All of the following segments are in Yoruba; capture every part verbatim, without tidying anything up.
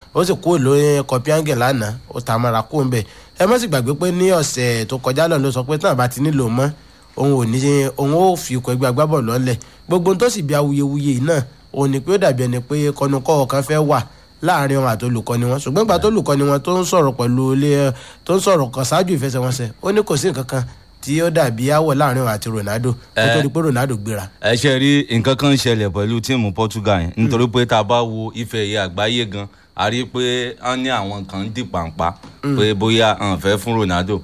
ó sì kó lóyún Copenhagen lánàá ó ta mọ́ra kó ń bẹ̀. ẹ má sì gbàgbé pé ní ọ̀sẹ̀ tó kọjá lọ ló sọ pé tán àbá ti nílò mọ́ òun ò ní òun ó fi ikọ̀ ẹgbẹ́ agbábọ́ọ̀lù lọ́lẹ̀ gbogbo tó sì bí awuyewuye yìí náà òun ni pé ó dàbí ẹni pé kọnukọ́ kan fẹ́ wà láàrin wọn àti olùkọ́ni wọn ṣùgbọ́n ìgbà tó olùkọ́ni wọn tó ń sọ̀rọ̀ pẹ̀lú ilé tó ń sọ̀rọ̀ kan ṣáájú ìfẹsẹ̀wọnsẹ̀ ó ní kò sí nǹkan kan tí ó dàbí àwọ̀ láàrin wọn àti Ronaldo kó tó di pé Ronaldo gbéra. ẹ ṣe rí nǹkan kan ṣẹlẹ̀ pẹ̀lú tíìmù Portugal yẹn nítorí pé tá a bá wo ife ẹ̀yẹ àgbáyé gan a rí i pé wọ́n ní àwọn kan ń dì pàǹpá pé bóyá àwọn fẹ́ fún Ronaldo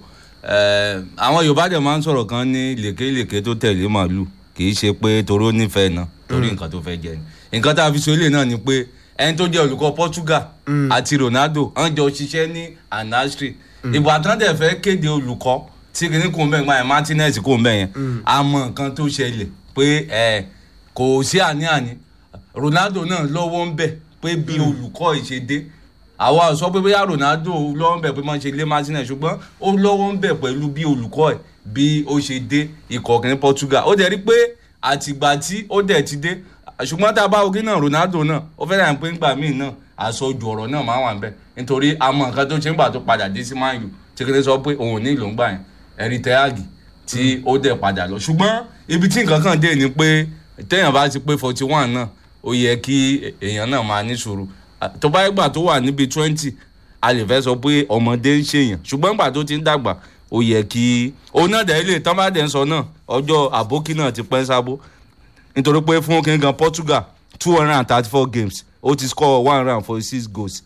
àwọn Yorùbá dẹ̀ máa ń sọ̀rọ̀ kan ní lèkélèké tó tẹ̀lé màálù kì í ṣe pé toró nífẹ̀ẹ́ náà torí nǹkan tó fẹ́ jẹ ni nǹkan tá a fi so ilé náà ni pé ẹni tó jẹ́ olùkọ́ Portugal àti Ronaldo wọ́n jọ ṣiṣẹ́ ní Al-Nassr ìgbà tán dẹ̀ fẹ́ kéde olùkọ́ tí kìíní kò ń bẹ̀ gbà yẹn Martinez kò ń bẹ̀ yẹn àmọ́ nǹkan tó ṣẹlẹ̀ pé kò sí àní-àní Ronaldo náà lọ́wọ́ ń bẹ̀ pé bí olùkọ́ ìṣedé àwa sọ pé bóyá Ronaldo lọ́wọ́ ń bẹ̀ pé máa ń ṣe lé Martinez ṣùgbọ́n ó lọ́wọ́ ń bẹ̀ pẹ̀lú bí olùkọ́ ẹ̀ bí ó ṣe dé ikọ̀ kìíní Portugal ó dẹ̀ rí pé àtìgbà tí ó dẹ̀ ti dé ṣùgbọ́n tá a bá ogin náà Ronaldo náà ó fẹ́ràn yàn pé ńgbà míì náà àsọjù ọ̀rọ̀ náà máa wà ń bẹ̀ nítorí àmọ́ nǹkan tó ṣe ń gbà tó padà dé sí Man U tí kìíní sọ pé òun ò ní ìlò ń gbà yẹn ẹ̀rí tẹ́àgì tí ó dẹ̀ padà lọ ṣùgbọ́n ibi tí nǹkan kan dé ni pé téèyàn bá ti pé forty one náà ó yẹ kí èèyàn náà máa ní sùúrù tó bá gbà tó wà níbi twenty a lè fẹ́ sọ pé ọmọdé ń ṣèyàn ṣùgbọ́n gbà tó ti ń dàgbà ó yẹ kí òun náà dẹ̀ ilé tán bá dẹ̀ ń sọ náà ọjọ́ àbókí náà ti pẹ́ sábó nítorí pé fún kíngan Portugal two hundred and thirty four games ó ti score one hundred and forty six goals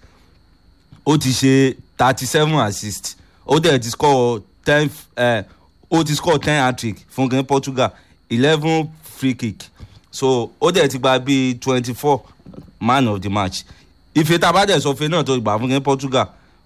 ó ti ṣe thirty seven assists ó dẹ̀ ti score ten ó ti score ten hat-trick fún kíngan Portugal eleven free kick so ó dẹ̀ ti gba bíi twenty four man of the match ife tá a bá dẹ̀ sọ fe náà tó gbà fún kíngan Portugal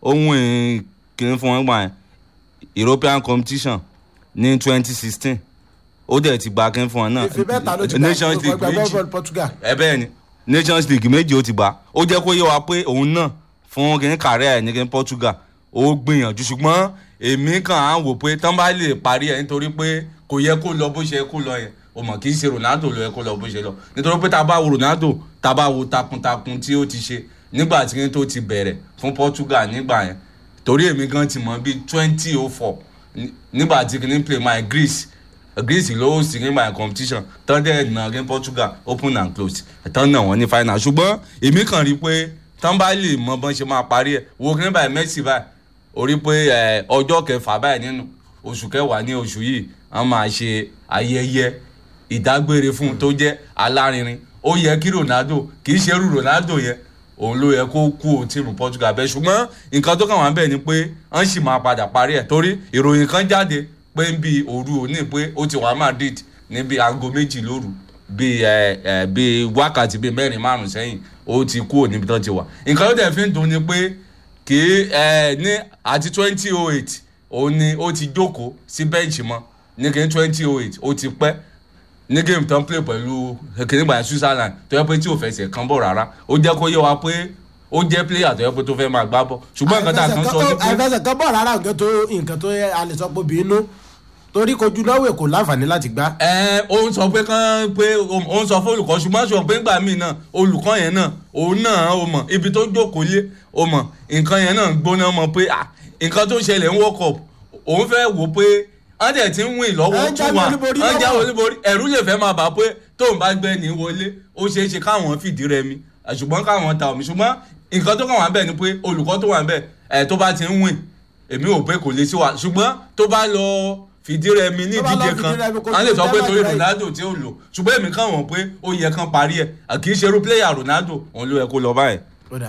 ohun kìíní fún wọn gbà yẹn European competition ní twenty sixteen ó dẹ̀ ti gba kí n fún ọ náà Nations League méjì ẹ bẹ́ẹ̀ ni Nations League méjì ó ti gbà ó jẹ́ kó yé wa pé òun náà fún kí n kàrẹ́ ẹ̀ ní kí n Portugal ó gbìyànjú ṣùgbọ́n èmi kàn á wò pé tán bá lè parí ẹ̀ nítorí pé kò yẹ kó lọ bó ṣe kó lọ yẹn o mọ̀ kì í ṣe Ronaldo ló yẹ kó lọ bó ṣe lọ nítorí pé tá a bá wo Ronaldo tá a bá wo takuntakun tí ó ti ṣe nígbà tí kí n tó ti bẹ̀rẹ̀ fún Portugal nígbà yẹn torí èmi gan ti mọ̀ bíi twenty oh four nígbà tí kí n play my Greece Greece ló sì ní my competition tán dẹ̀ nà against Portugal open and close tán nà wọ́n ní final ṣùgbọ́n èmi kàn rí pé tán bá lè mọ bọ́n ṣe máa parí ẹ̀ wo kí ní báyìí Messi báyìí orí pé ọjọ́ kẹfà báyìí nínú oṣù kẹwàá ní oṣù yìí wọ́n máa ṣe ayẹyẹ ìdágbére fún un tó jẹ́ alárinrin ó yẹ kí Ronaldo kì í ṣe irú Ronaldo yẹn òun ló yẹ kó kú o tíìmù Portugal bẹ́ẹ̀ ṣùgbọ́n nǹkan tó kàn wá bẹ́ẹ̀ ni pé wọ́n sì máa padà parí ẹ̀ torí ìròyìn kan jáde pé ń bi òru òní pé ó ti wà Madrid níbi aago méjì lóru bíi ẹ ẹ bíi wákàtí bíi mẹ́rin márùn sẹ́yìn ó ti kú òní bí tó ti wà nǹkan tó dẹ̀ fi ń dùn ni pé kì í ẹ ní àti twenty oh eight òun ni ó ti jókòó sí bẹ́ǹchì mọ́ ní kí ní twenty oh eight ó ti pẹ́ ní game tán play pẹ̀lú kìnìún Switzerland tó yẹ pé tí ò fẹsẹ̀ kan bọ̀ rárá ó jẹ́ kó yé wa pé ó jẹ́ player tó yẹ pé tó fẹ́ máa gbá bọ̀ ṣùgbọ́n nǹkan tá a kan sọ ní pé. àìfẹsẹ̀ kan bọ̀ rárá nǹkan tó nǹkan tó yẹ a lè sọ pé bínú torí kojú lọ́wọ́ kò láǹfààní láti gbá. ẹ ó ń sọ pé kán pé ó ń sọ fún olùkọ́ ṣùgbọ́n ṣùgbọ́n pé ńgbà míì náà olùkọ́ yẹn náà òun náà ó mọ̀ ibi tó jókòó lé ó mọ̀ nǹkan yẹn náà gbóná mọ̀ pé nǹkan tó ṣẹlẹ̀ ń World Cup òun fẹ́ wò pé wọ́n dẹ̀ ti ń win lọ́wọ́ tún wa wọ́n já olúborí ẹ̀rú lè fẹ́ máa bà pé tóun bá gbẹ́ ní wọlé ó ṣeé ṣe káwọn fìdí rẹmi ṣùgbọ́n káwọn ta omi ṣùgbọ́n nǹkan tó kàn wá bẹ́ẹ̀ ni pé olùkọ́ tó wà bẹ́ẹ̀ ẹ̀ tó bá ti ń win èmi ò pé kò lè sí wa ṣùgbọ́n tó bá lọ fìdí rẹmi ní ìdíje kan wọ́n lè sọ pé torí Ronaldo tí ó lò ṣùgbọ́n èmi kàn wọ́n pé ó yẹ kán parí ẹ̀ kì í ṣerú pléyà Ronaldo òun ló yẹ kó lọ báyìí.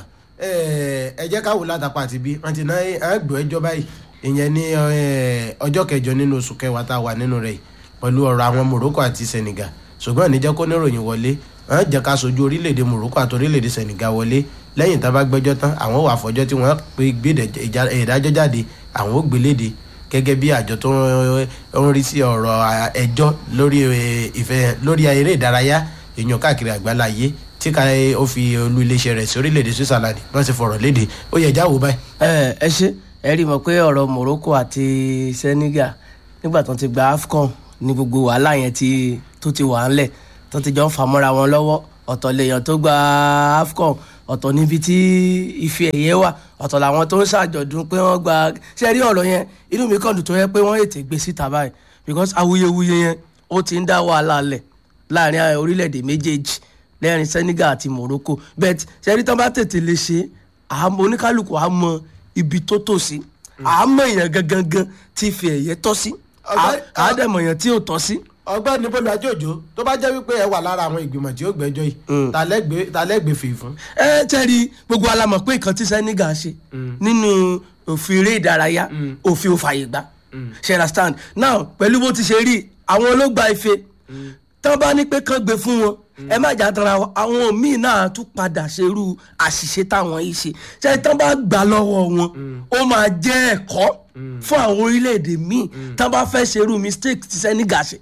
ẹ jẹ́ ká wò látàpá àti bí wọ́n ti ná àgbẹ̀ ẹjọ́ báyìí ìyẹn ní ọjọ́ kẹjọ nínú oṣù kẹwàá tá a wà nínú rẹ̀ pẹ̀lú ọ̀rọ̀ àwọn Morocco àti Senegal ṣùgbọ́n níjẹ́ kó níròyìn wọlé wọ́n jẹ́ ká sojú orílẹ̀-èdè Morocco àti orílẹ̀-èdè Senegal wọlé lẹ́yìn tá a bá gbẹ́jọ́ tán àwọn wà fọjọ́ tí wọ́n pe gbé ìdájọ́ jáde àwọn ò gbéléde gẹ́gẹ́ bí àjọ tó ń rí sí ọ̀rọ̀ ẹjọ́ lórí ìfẹ́ lórí eré ìdárayá èèyàn káàkiri àgbáláyé tí ká ó fi olú iléeṣẹ́ rẹ̀ sí orílẹ̀-èdè Switzerland wọ́n ti fọ̀rọ̀ léde ó yẹ jáwó báyìí. ẹ ẹ ṣe ẹ rí mọ̀ pé ọ̀rọ̀ Morocco àti Senegal nígbà tó ti gba AFCON ní gbogbo wàhálà yẹn tí tó ti wà ńlẹ̀ tó ti jọ ń famọ́ra wọn lọ́wọ́ ọ̀tọ̀ lèèyàn tó gba AFCON ọ̀tọ̀ níbi tí ife ẹ̀yẹ wà ọ̀tọ̀ làwọn tó ń ṣàjọ̀dún pé wọ́n gba ṣe rí ọ̀rọ̀ yẹn inú mi kàn dùn tó yẹ pé wọ́n ètè gbé síta báyìí because awuyewuye yẹn ó ti ń dá wàhálà lẹ̀ láàrin orílẹ̀-èdè méjèèjì lẹ́rìn Senegal àti Morocco but ṣe rí tán bá tètè lè ṣe oníkálukú á mọ ibi tó tò sí àmọ́ èèyàn gangan tí ife ẹ̀yẹ tọ́ sí àádẹ́mọ̀ èèyàn tí ò tọ́ sí. ọ̀gbẹ́ni Bólú Ajóòjó tó bá jẹ́ wípé ẹ wà lára àwọn ìgbìmọ̀ tí ó gbẹ́jọ́ yìí ta lẹ́gbẹ̀ẹ́ fèé fún. ẹ tẹ́rí gbogbo alamọ̀ pé nǹkan tí Senegal ṣe nínú òfin eré ìdárayá òfin ò fààyè gbà ṣe understand now pẹ̀lú bó ti ṣe rí àwọn olóògbà ife tán bá ní pé kán gbé fún wọn ẹ má jà tara àwọn míì náà tún padà ṣerú àṣìṣe táwọn yìí ṣe ṣe tán bá gbà lọ́wọ́ wọn ó máa jẹ́ ẹ̀kọ́ fún àwọn orílẹ̀-èdè míì tán bá fẹ́ ṣerú mistake tí Senegal ṣe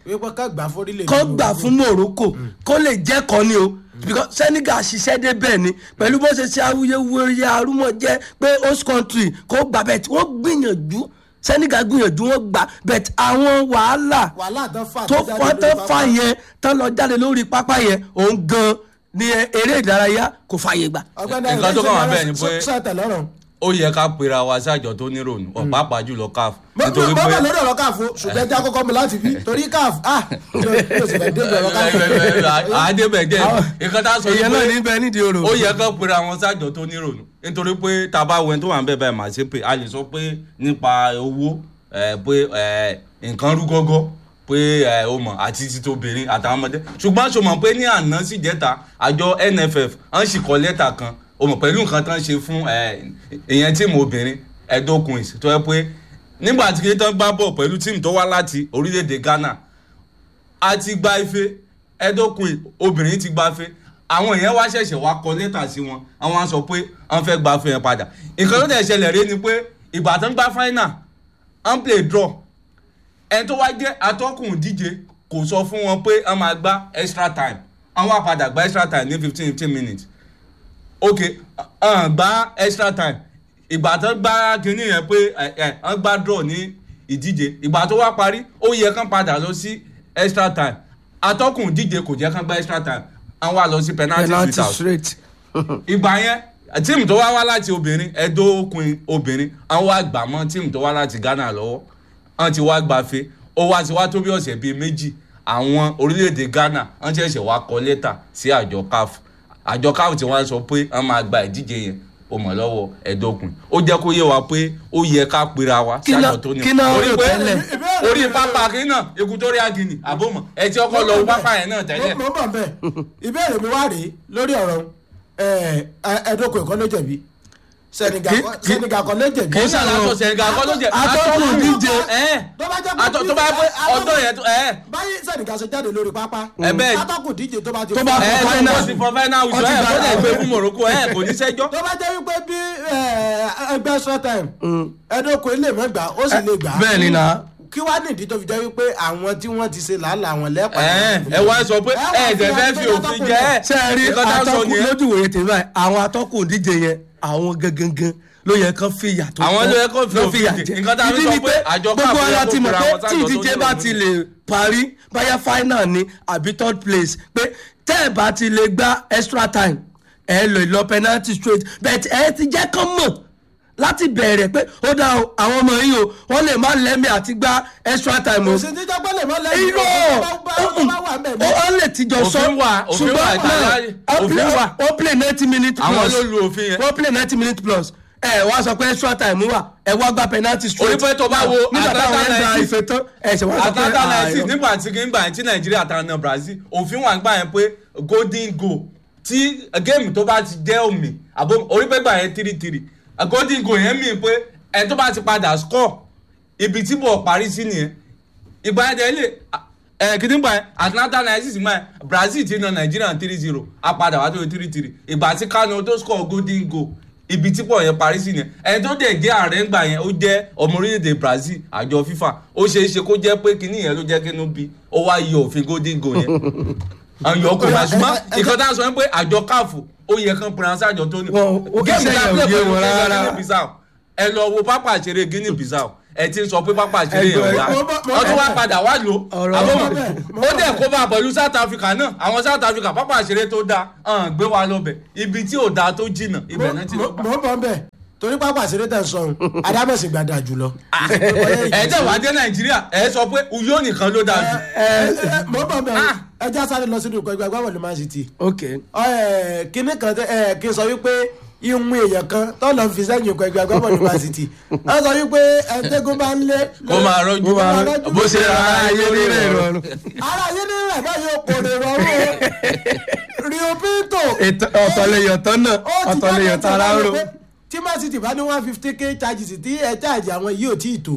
kán gbà fún Morocco kó lè jẹ́kọ̀ọ́ ni o because Senegal ṣiṣẹ́ dé bẹ́ẹ̀ ni pẹ̀lú bó ṣe ṣe awuyewuye arúmọ̀ jẹ́ pé host country kó gbà bẹ́ẹ̀ tí wọ́n gbìyànjú Senegal gbìyànjú wọn gbà bet àwọn wàhálà tó fà tó fà yẹn tán lọ jáde lórí pápá yẹn òun gan ni eré ìdárayá kò fààyè gbà. nǹkan tó kàn wá bẹ́ẹ̀ ni pé ó yẹ ká pera wa sájọ tó nírònú ọ̀pápá jùlọ C A F. nítorí pé bọ́ọ̀bà lórí ọ̀rọ̀ C A F ṣùgbọ́n ẹja kọ́kọ́ mi láti fi torí C A F ah yóò sì bẹ̀ dé ọ̀rọ̀ C A F. àádébẹ̀ jẹ́ nǹkan tá a sọ ní pé ó yẹ ká pera wọn sájọ tó nírònú nítorí pé tá a bá wẹ̀ tó wà ń bẹ̀ báyìí màá ṣe pé a lè sọ pé nípa owó pé nǹkan rú gọ́gọ́ pé ó mọ̀ àti títí obìnrin àtàwọn ọmọdé ṣùgbọ́n ṣo mọ̀ pé ní àná sì jẹ́ta àjọ N F F wọ́n sì kọ lẹ́tà kan o mọ̀ pẹ̀lú nǹkan tán ṣe fún èèyàn tíìmù obìnrin Edo Queens tó yẹ pé nígbà tí kí tán gbá bọ̀ pẹ̀lú tíìmù tó wá láti orílẹ̀-èdè Ghana a ti gba ife Edo Queens obìnrin ti gba ife àwọn èèyàn wá ṣẹ̀ṣẹ̀ wá kọ lẹ́tà sí wọn àwọn á sọ pé wọ́n fẹ́ gba ife yẹn padà nǹkan tó dẹ̀ ṣẹlẹ̀ rí ni pé ìgbà tán gbá final wọ́n play draw ẹni tó wá jẹ́ atọ́kùn díje kò sọ fún wọn pé wọ́n máa gbá extra time wọ́n wá padà gba extra time ní fifteen fifteen minutes ok ọ̀n gba extra time ìgbà tó gbá kínní yẹn pé ọ̀n gbá draw ní ìdíje ìgbà tó wá parí ó yẹ kán padà lọ sí extra time atọ́kùn díje kò jẹ́ kán gba extra time wọ́n wá lọ sí penalty shootout ìgbà yẹn tíìmù tó wá wá láti obìnrin Edo Queen obìnrin wọ́n wá gbà mọ́ tíìmù tó wá láti Ghana lọ́wọ́ wọ́n ti wá gbafẹ́ ó wá ti wá tó bí ọ̀sẹ̀ bíi méjì àwọn orílẹ̀-èdè Ghana wọ́n ṣẹ̀ṣẹ̀ wá kọ lẹ́tà sí àjọ C A F àjọ C A F tí wọ́n sọ pé wọ́n máa gba ìdíje yẹn ó mọ̀ lọ́wọ́ Edo Queen ó jẹ́ kó yé wa pé ó yẹ ká pera wa sí àjọ tó ní orí pé orí pápá kí náà Equatorial Guinea àbọ̀mọ̀ ẹ ti ọkọ lọ pápá yẹn náà tẹ́lẹ̀. mo bọ̀ bẹ́ẹ̀ ìbéèrè mi wá rèé lórí ọ̀rọ̀ Edo Queen kọ́ ló jẹ̀bi Senegal kọ́ ló jẹ̀bi. kò sàlàtọ̀ Senegal kọ́ ló jẹ̀bi. atọ́kùn díje tó bá pẹ́ ọdún yẹn. báyìí Senegal ṣe jáde lórí pápá atọ́kùn díje tó bá ti tó bá ẹ ẹ tó ti fọ final wùsọ ẹ kó lè gbé fún Morocco ẹ kò ní sẹ́jọ́. tó bá jẹ́ wípé bí ẹgbẹ́ extra time Edo Queen lè mọ́ gbà ó sì lè gbà. bẹ́ẹ̀ ni na kí wàá nìdí tó fi jẹ́ wípé àwọn tí wọ́n ti ṣe làálàá àwọn lẹ́pàá. ẹ wá sọ pé ẹ ẹ̀dẹ̀ fẹ́ fi òfin jẹ́ ẹ. ṣe é rí atọ́kùn lójú ìwòye tèmi báyìí àwọn atọ́kùn díje yẹn àwọn gangan ló yẹ kán fi ìyà tó tọ́ àwọn ló yẹ kán fi òfin jẹ nǹkan tá a fi sọ pé àjọ gbogbo ara ti mọ̀ pé tí ìdíje bá ti lè parí báyà final ni àbí third place pé tẹ́ ẹ̀ bá ti lè gba extra time ẹ lè lọ penalty straight but ẹ ti jẹ́ kán mọ̀ láti bẹ̀rẹ̀ pé ó dá o àwọn ọmọ yìí o wọ́n lè má lẹ́mí àti gba extra time o. òsì níjọ́ pé lè má lẹ́mí irọ́ ó lè tijọ́ sọ òfin wà òfin wà ìtàlá òfin wà ó play ninety minutes plus àwọn ló lu òfin yẹn ó play ninety minutes plus ẹ wá sọ pé extra time wà ẹ wá gba penalty straight. onífẹ́ tó bá wo Atlanta nineteen Atlanta nineteen nígbà tí nígbà tí Nàìjíríà ta na Brazil òfin wà nígbà yẹn pé golden goal tí géèmù tó bá ti jẹ́ omi àbò onífẹ́ gbà yẹn three three golden goal yẹn mìíràn pé ẹ tó bá ti padà score ibi tí bọ̀ parí sí nìyẹn ìgbà yẹn tẹ́lẹ̀ ẹ kìíní gbà yẹn Atlanta nineteen gbà yẹn Brazil ti na Nàìjíríà three zero a padà wá tó three three ìgbà tí Kano tó score golden goal ibi tí pọ̀ yẹn parí sí ni ẹni tó dẹ̀ jẹ́ ààrẹ ńgbà yẹn ó jẹ́ ọmọ orílẹ̀-èdè Brazil àjọ FIFA ó ṣeé ṣe kó jẹ́ pé kinní yẹn ló jẹ́ kínú bí ó wá yọ òfin golden goal yẹn àwọn yòókù máa ṣùgbọ́n ìkan tá a sọ pé àjọ C A F ó yẹ kán pẹ̀lú àjọ tó ní. géèmù tá a pè pẹ̀lú ẹ lọ wo pápá ìṣeré Guinea Bissau ẹ ti ń sọ pé pápá ìṣeré yẹn ò dá wọ́n tún wá padà wá lò àbọ̀mọ̀ ó dẹ̀ kó bá pẹ̀lú South Africa náà àwọn South Africa pápá ìṣeré tó dáa hàn gbé wa lọ́bẹ̀ ibi tí ò dáa tó jìnnà ibẹ̀ náà ti lọ gbà. mo bọ̀ bẹ́ẹ̀ torí pápá ìṣeré tẹ̀ sọ̀rọ̀ adámọ̀sí gbàdá jùlọ. ẹ jẹ́ wàá dé Nàìjíríà ẹ sọ pé Uyo nìkan ló dáa jù. mo bọ̀ bẹ́ẹ̀ ẹ já sáré lọ sínú ìkọ̀ ẹgbẹ́ agbábọ̀lù Man City. ok kíní kan kí n sọ wípé ihun èèyàn kan tó lọ fi sẹ́yìn ìkọ̀ ẹgbẹ́ agbábọ̀lù Man City wọ́n sọ wípé ẹ̀ẹ́dẹ́gùn bá ń lé. kó máa rọ́jú bó ṣe ara ayé ní rẹ̀ rọrùn. ara ayé ní rẹ̀ báyìí kò lè rọrùn Rio Pinto. ọ̀tọ̀lẹ̀yọ̀tọ̀ náà ọ̀tọ̀lẹ̀yọ̀tọ̀ ara ń ro. tí Man City bá ní one fifty k charges tí ẹ charge àwọn yìí ò tí ì tó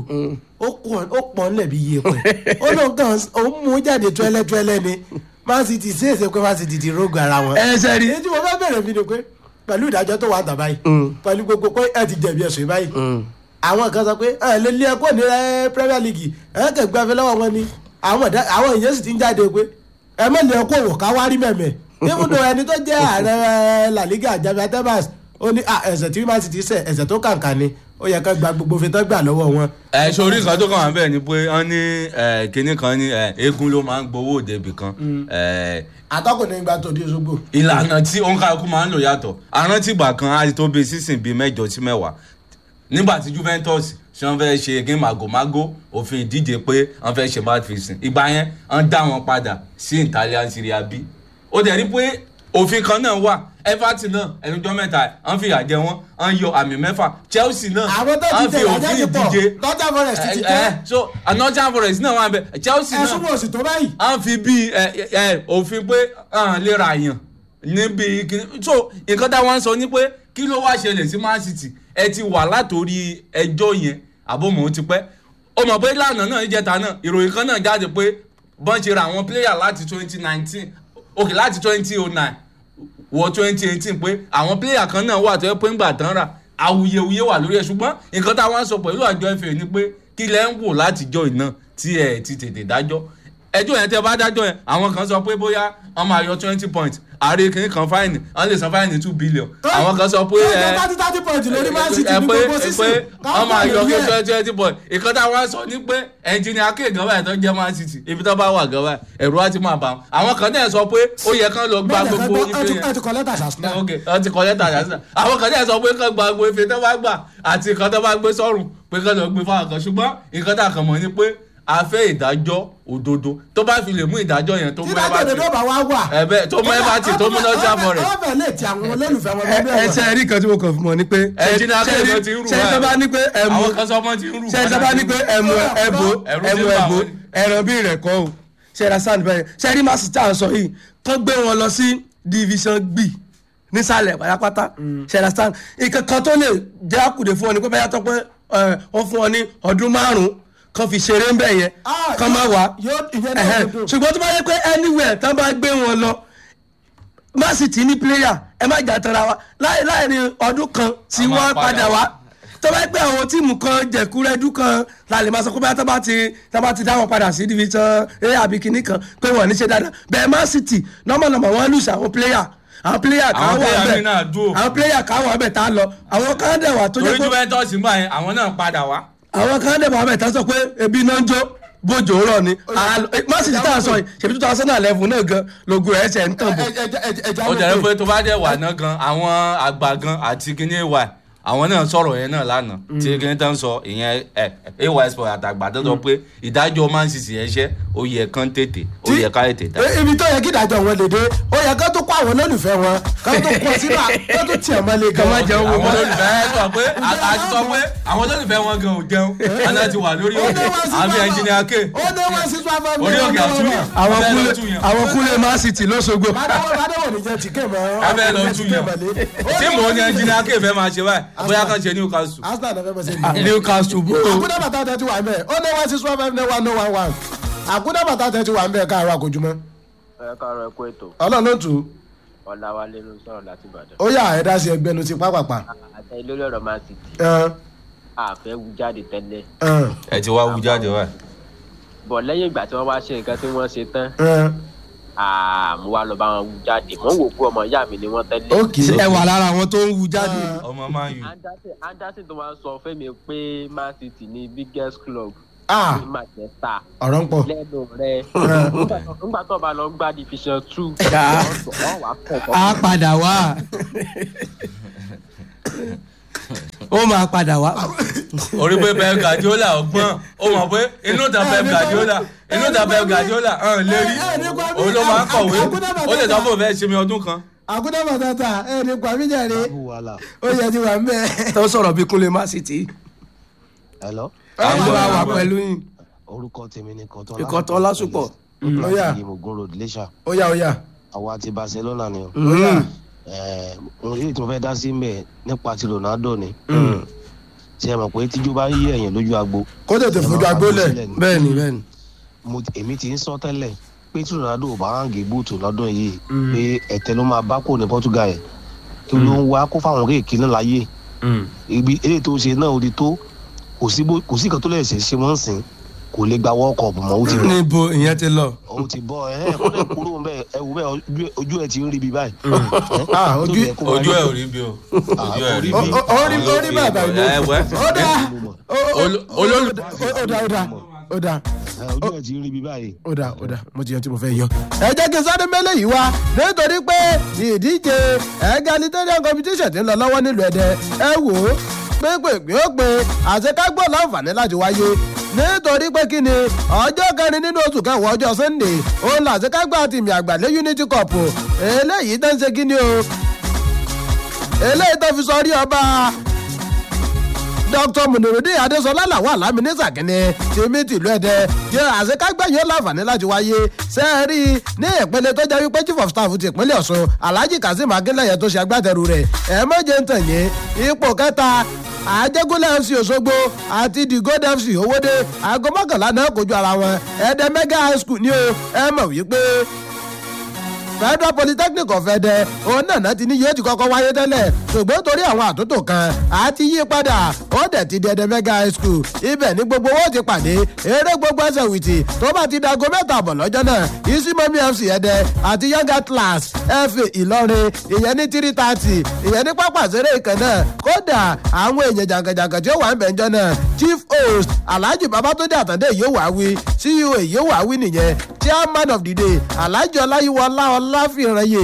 ó pọ̀ ńlẹ̀ bí iye pẹ̀ ó lóun kàn ó mú jáde tuẹ́lẹ́tuẹ́lẹ́ ni Man City sí èsè pé Man City ti rógun ara wọn. ẹ ṣe rí èyí tí mo fẹ́ bẹ̀rẹ̀ mi ni pé pẹ̀lú ìdájọ́ tó wà dà báyìí pẹ̀lú gbogbo pé ẹ ti jẹ̀bi ẹ̀sùn báyìí àwọn kan sọ pé ẹ lè lé ẹkọ ní Premier League ẹ kẹ gbẹ fẹ lọ́wọ́ wọn ni àwọn èèyàn sì ti ń jáde pé ẹ mọ̀ lé ẹkọ wò ká wá rí mẹ̀mẹ̀ níbùdó ẹni tó jẹ́ ààrẹ La Liga Javier Tebas ó ní ẹ̀ṣẹ̀ tí Man City ṣẹ̀ ẹ̀ṣẹ̀ tó kàǹkà ni ó yẹ ká gba gbogbo fi tán gbà lọ́wọ́ wọn. ẹ sori kan tó kàn wá bẹ́ẹ̀ ni pé wọ́n ní kinní kan ní eégún ló máa ń gbowó òdebì kan. atọ́kùn ní gba tòde Òṣogbo. ìlànà tí òǹkàkú máa ń lò yàtọ̀ arántìgbà kan á ti tó bíi sísìn bíi mẹ́jọ sí mẹ́wàá nígbà tí Juventus ṣé wọ́n fẹ́ ṣe game magomago òfin ìdíje pé wọ́n fẹ́ ṣe match fixing ìgbà yẹn wọ́n dá wọn padà sí Italian Serie B ó dẹ̀ rí pé òfin kan náà wà Everton náà ẹnujọ́ mẹ́ta wọ́n fi àjẹ wọn wọ́n yọ àmì mẹ́fà Chelsea náà wọ́n fi òfin ìdíje Nottingham Forest ti tẹ́ so Nottingham Forest náà wà bẹ́ẹ̀ Chelsea náà ẹ̀sùn mọ̀ sí tó báyìí. wọ́n fi bí òfin pé lè ra yàn níbi so nǹkan táwọn sọ ni pé kí ló wá ṣẹlẹ̀ sí Man City ẹ ti wà látòrí ẹjọ́ yẹn àbọ̀mọ̀ ó ti pẹ́ ó mọ̀ pé lánàá náà ìjẹta náà ìròyìn kan náà jáde pé bọ́n ṣe ra àwọn player láti twenty nineteen ok láti twenty oh nine wọ twenty eighteen pé àwọn player kan náà wà tó yẹ pé ńgbà tán rà awuyewuye wà lórí ẹ̀ ṣùgbọ́n nǹkan táwọn sọ pẹ̀lú àjọ F A ni pé kí lẹ́ ń wò látijọ́ iná tí ẹ ti tètè dájọ́ ẹjọ́ yẹn tẹ́ bá dájọ́ yẹn àwọn kan sọ pé bóyá wọ́n máa yọ twenty points ààrẹ kìíní kan fáìnì wọ́n lè san fáìnì two billion àwọn kan sọ pé ẹ thirty thirty points lórí Man City ní gbogbo sísè pé wọ́n máa yọ kí twenty twenty points ìkan táwọn sọ ní pé ẹnjìnìá kéè gan báyìí tó jẹ́ Man City ibi tó bá wà gan báyìí ẹ̀rù á ti máa bà wọ́n àwọn kan náà sọ pé ó yẹ kán lọ gba gbogbo ife yẹn ẹ ti kọ lẹ́tà sàṣìnà ok ẹ ti kọ lẹ́tà sàṣìnà àwọn kan náà sọ pé kán gba gbogbo ife tó bá gbà àti ìkan tó bá gbé sọ́rùn pé kán lọ gbé fáwọn kan ṣùgbọ́n ìkan tá a kàn mọ̀ ni pé a fẹ́ ìdájọ́ òdodo tó bá fi lè mú ìdájọ́ yẹn tó mú ẹ bá ti ẹbẹ tó mú ẹ bá ti tó mú lọ́jà fọ rẹ̀. ọbẹ̀ lè ti àwọn olólùfẹ́ wọn bẹ́ẹ̀ bẹ́ẹ̀. ẹ ṣe rí kan tí mo kàn fún mọ ni pé. ẹjìn náà kẹ́kọ̀ọ́ ti ń rù ṣe ṣe bá ní pé ẹmu àwọn kan sọ ọmọ ti ń rù. ṣe ṣe bá ní pé ẹmu ẹbo ẹmu ẹbo ẹran bí rẹ̀ kọ́ o ṣe ra sand bẹ́ẹ̀ ṣe rí Man City à ń sọ yìí kán gbé wọn lọ sí division B nísàlẹ̀ pátápátá ṣe ra sand ìkankan tó lè jẹ́ àkùdé fún ọ ni pé bẹ́ẹ̀ yàtọ̀ pé wọ́n fún ọ ní ọdún márùn-ún kan fi ṣeré ń bẹ̀ yẹn kan máa wá ṣùgbọ́n tó bá yẹ pé anywhere tán bá gbé wọn lọ Man City ní player ẹ má jà tara wa láìláìrin ọdún kan tí wọ́n padà wá tó bá yẹ pé àwọn tíìmù kan jẹ̀kúrẹ́dú kan la lè máa sọ pé bá tán bá ti tán bá ti dá wọn padà sí division A àbí kìíní kan pé wọ́n ní ṣe dáadáa bẹ́ẹ̀ Man City nọ́mọ̀nọ́mọ̀ wọ́n lùsì àwọn player àwọn player kan wà bẹ́ẹ̀ àwọn player kan wà bẹ́ẹ̀ tá a lọ àwọn kan dẹ̀ wà tó jẹ́ pé. torí Juventus ń bá yẹn àwọn náà padà wá àwọn kan dẹ̀ bọ̀ abẹ́ tán sọ pé ebi náà ń jó bójò rọ̀ ni Man City tá a sọ yìí ṣèbí two thousand eleven náà gan logo ẹ̀ ṣẹ̀ ń tàn bọ̀. ó jẹ́ pé tó bá dẹ̀ wà náà gan àwọn àgbà gan àti kíní wà àwọn náà sọ̀rọ̀ yẹn náà lánàá tí kíní tán sọ ìyẹn ay sport àtàgbà tó sọ pé ìdájọ́ Man City yẹn ṣẹ́ ó yẹ kán tètè ó yẹ ká tètè dá. ibi tó yẹ kí ìdájọ́ wọn lè dé ó yẹ kán tó kó àwọn olólùfẹ́ wọn kán tó kó sínú kán tó tiẹ̀ mọ́lẹ̀ gan. àwọn olólùfẹ́ sọ pé àti sọ pé àwọn olólùfẹ́ wọn gan ò jẹun wọn náà ti wà lórí òkè àbí ẹnjìnìá ké ó ní wọn sí sọ́fà mi. orí òkè àtúnyàn àwọn kúlẹ̀ Man City lóṣogbo. bàdàwọ̀ ní jẹ́ tìkẹ́ mọ́. abẹ́ lọ túyàn tí mò ń ní ẹnjìnìá ké fẹ́ máa ṣe báyìí bóyá kan ṣe Newcastle. Arsenal náà fẹ́ mọ̀ sí i. Newcastle bó. àkúdà bàtà tẹ ti wà mẹ́ ó ní one six one five nine one no one one àkúdà bàtà tẹ ti wà mẹ́ káàárọ̀ àkójúmọ́. ẹ káàárọ̀ ẹ kú ètò. ọlọ́run ló tù ú. Ọláwálé ló sọ̀rọ̀ láti Ìbàdàn. ó yà ẹ̀dá sí ẹgbẹ́ nu ti pápápá. àtẹ lórí ọ̀rọ̀ Man City. àfẹ́ wú jáde tẹ́lẹ̀. ẹ ti wá wú jáde wá. bọ̀ lẹ́yìn ìgbà tí wọ́n wá ṣe nǹkan tí wọ́n ṣe tán. mo wá lọ bá wọn wú jáde mo ń wò pé ọmọ ìyá mi ni wọ́n tẹ́lẹ̀. ok ẹ wà lára àwọn tó ń wú jáde. ọmọ Man U. Anderson tó máa ń sọ fẹ́mi pé Man City ni biggest club ah ní Manchester ọ̀rọ̀ ń pọ̀. lẹ́nu rẹ̀ nígbà tó bá lọ gbá division two a padà wá ó máa padà wá. orí pé Pep Guardiola ọgbọ́n ó mọ̀ pé inú ta Pep Guardiola inú ta Pep Guardiola hàn lérí òun ló máa ń kọ̀wé ó lè sọ fún òun fẹ́ ṣe mi ọdún kan. àkúdà bàtàtà ẹ ní kwami jàre ó yẹ ti wà ń bẹ. tó sọ̀rọ̀ bí Kúnlé Man City. hello. àwọn àwà pẹ̀lú yín. orúkọ tèmi ni Kọ́tọ́ Ìkọ̀tọ́ Lásùpọ̀. ó yá Ìmọ̀gún road Iléṣà. ó yá ó yá. àwa ti Barcelona ni o. ó yá. ohun yìí tí mo fẹ́ dá sí mbẹ̀ nípa ti Ronaldo ni. ṣé ẹ mọ̀ pé tíjú bá ń yí ẹ̀yìn lójú agbo. kó tètè fojú agbo lẹ̀. bẹ́ẹ̀ni bẹ́ẹ̀ni. èmi ti ń sọ tẹ́lẹ̀ pé tí Ronaldo ò bá hàngé búùtù lọ́dún yìí pé ẹ̀tẹ́ ló máa bá kò ní Portugal yẹn kí ló ń wá kó fáwọn kéèké náà láyé ibi eléyìí tó ṣe náà ó di tó kò sí kan tó lè ṣe ṣe wọ́n sìn kò lè gba world cup mọ́ ó ti bọ̀. níbo ìyẹn ti lọ. ó ti bọ̀ ẹ ẹ kó lè kúrò bẹ́ẹ̀ ẹ wò bẹ́ẹ̀ ojú ẹ ti ń rí bí báyìí. ojú ẹ ò rí bí o ojú ẹ ò rí bí. ó rí ó rí bàbá ìlú. ó dá olólù. ó dá ó dá ó dá. ojú ẹ ti ń rí bí báyìí. ó dá ó dá mo ti yan tí mo fẹ́ yọ. ẹ jẹ́ kí n sáré mẹ́lẹ̀ yìí wá nítorí pé ìdíje egalitarian competition ti ń lọ lọ́wọ́ nílùú Ẹdẹ ẹ wò ó pépèpé ó pe àṣekágbọ́ láǹfààní láti wáyé nítorí pé kí ni ọjọ́ kẹrin nínú oṣù kẹwàá ọjọ́ Sunday òun làṣekágbá tìmì àgbàlẹ̀ Unity Cup eléyìí tó ń ṣe kí ni o eléyìí tó fi sọ rí ọba Dr Munirudeen Adesola làwọn àlámínísà kínní tèmi tìlú Ẹdẹ jẹ àṣekágbá yóò láǹfààní láti wáyé sẹẹrí ní ìpele tó jẹ́ wípé chief of staff ti ìpínlẹ̀ Ọ̀ṣun Alhaji Kazeem Akínlẹ̀yẹ tó ṣe agbátẹrù rẹ̀ ẹ mọ̀jẹ̀ ń tàn yín ipò kẹta àjẹgúnlẹ̀ F C Òṣogbo àti the gold F C Owódé aago mọ́kànlá náà kojú ara wọn Ẹdẹ mega high school ni o ẹ mọ̀ wípé Federal Polytechnic of Ẹdẹ òun náà náà ti ní yóò ti kọ́kọ́ wáyé tẹ́lẹ̀ ṣùgbọ́n torí àwọn àtúntò kan àti yí padà ó dẹ̀ ti di Ẹdẹ mega high school ibẹ̀ ní gbogbo owó ti pàdé eré gbogbo ẹsẹ̀ wìtì tó bá ti dago mẹ́ta àbọ̀ lọ́jọ́ náà Isimomi F C Ẹdẹ àti Younger Class F A Ìlọrin ìyẹn ní three thirty ìyẹn ní pápá ìṣeré ìkàn náà kódà àwọn èèyàn jàǹkàjàǹkà tí ó wà ń bẹ̀ ń jọ náà Chief Host Alhaji Babatunde Àtàndé yóò wá wí C E O yóò wá wí nìyẹn Chairman of the day Alhaji Ọláyíwọlá Ọláfìrànyè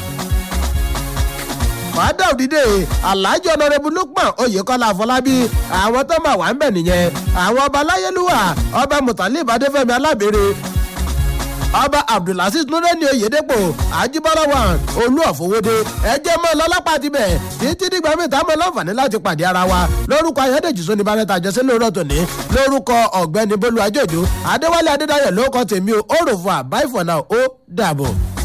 fàdà òdìdè Alhaji Honorable Lukman Oyèkọ́lá Afọlábí àwọn tó máa wà ń bẹ̀ nìyẹn àwọn ọba aláyélúwà ọba Mutalib Adéfẹ́mi Alábẹ̀rẹ̀ ọba Abdulaziz Nureni Oyèdèpò Ajíbọ́lá wa Olú Ọ̀fọwọ́dé ẹjẹ́ mọ́ lọ́lápàá ti bẹ̀ títí dìgbà mẹ́ta mọ́ láǹfààní láti pàdé ara wa lórúkọ Ayọ̀dèjì Sóní Bárẹ́ta àjọṣe lóòrọ̀ tòní lórúkọ ọ̀gbẹ́ni Bólú Ajọ́jọ́ Adéwálé Adédáyọ̀ lórúkọ tèmi o ó rò fún àbáìfọ̀nà ó dàbọ̀.